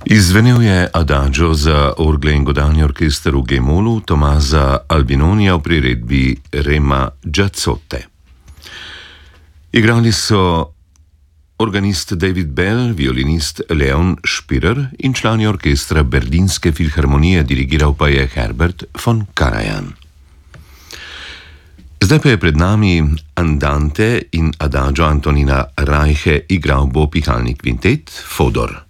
Izvenel je Adagio za orgle in godalni orkester v G-molu Tomasa Albinonija v priredbi Rema Giazzotte. Igrali so organist David Bell, violinist Leon Spirer in člani orkestra Berlinske filharmonije, dirigiral pa je Herbert von Karajan. Zdaj pa je pred nami Andante in Adagio Antonina Reiche, igral bo pihalni kvintet Fodor.